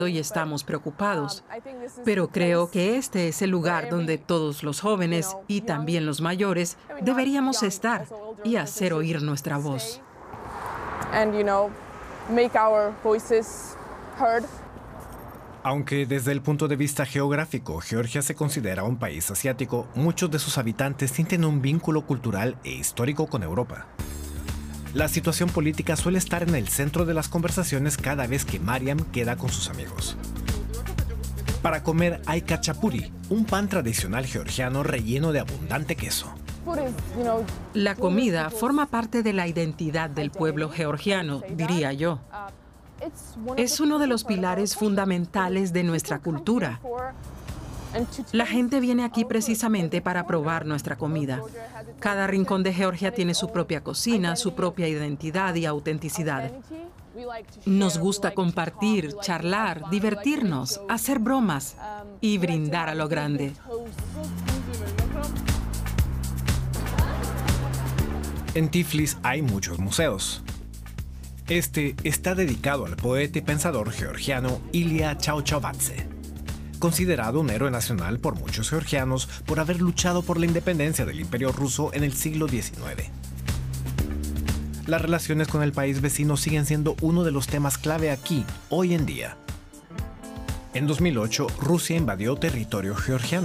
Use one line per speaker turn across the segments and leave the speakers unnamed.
y estamos preocupados. Pero creo que este es el lugar donde todos los jóvenes y también los mayores deberíamos estar y hacer oír nuestra voz.
Aunque desde el punto de vista geográfico, Georgia se considera un país asiático, muchos de sus habitantes sienten un vínculo cultural e histórico con Europa. La situación política suele estar en el centro de las conversaciones cada vez que Mariam queda con sus amigos. Para comer hay khachapuri, un pan tradicional georgiano relleno de abundante queso.
La comida forma parte de la identidad del pueblo georgiano, diría yo. Es uno de los pilares fundamentales de nuestra cultura. La gente viene aquí precisamente para probar nuestra comida. Cada rincón de Georgia tiene su propia cocina, su propia identidad y autenticidad. Nos gusta compartir, charlar, divertirnos, hacer bromas y brindar a lo grande.
En Tiflis hay muchos museos. Este está dedicado al poeta y pensador georgiano Ilia Chauchavadze, considerado un héroe nacional por muchos georgianos por haber luchado por la independencia del Imperio Ruso en el siglo XIX. Las relaciones con el país vecino siguen siendo uno de los temas clave aquí, hoy en día. En 2008, Rusia invadió territorio georgiano.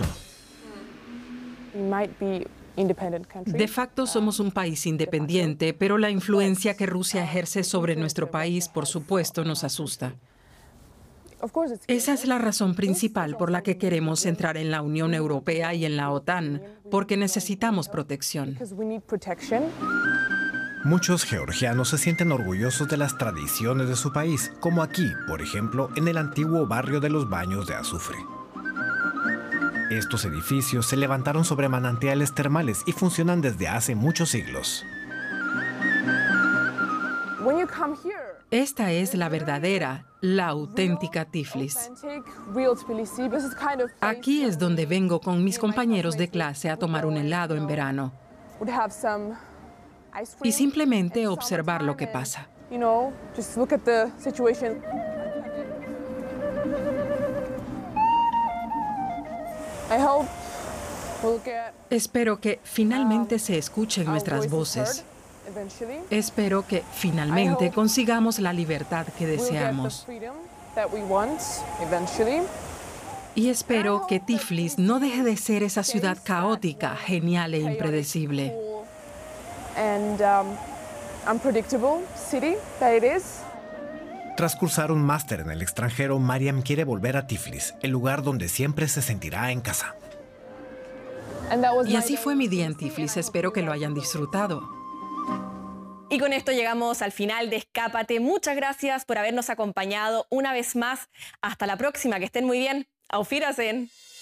De facto somos un país independiente, pero la influencia que Rusia ejerce sobre nuestro país, por supuesto, nos asusta. Esa es la razón principal por la que queremos entrar en la Unión Europea y en la OTAN, porque necesitamos protección.
Muchos georgianos se sienten orgullosos de las tradiciones de su país, como aquí, por ejemplo, en el antiguo barrio de los Baños de Azufre. Estos edificios se levantaron sobre manantiales termales y funcionan desde hace muchos siglos.
Esta es la verdadera, la auténtica Tiflis. Aquí es donde vengo con mis compañeros de clase a tomar un helado en verano y simplemente observar lo que pasa. Espero que finalmente se escuchen nuestras voces. Espero que finalmente consigamos la libertad que deseamos. Y espero que Tiflis no deje de ser esa ciudad caótica, genial e impredecible.
Tras cursar un máster en el extranjero, Mariam quiere volver a Tiflis, el lugar donde siempre se sentirá en casa.
Y así fue mi día en Tiflis. Espero que lo hayan disfrutado.
Y con esto llegamos al final de Escápate. Muchas gracias por habernos acompañado una vez más. Hasta la próxima. Que estén muy bien. Auf Wiedersehen.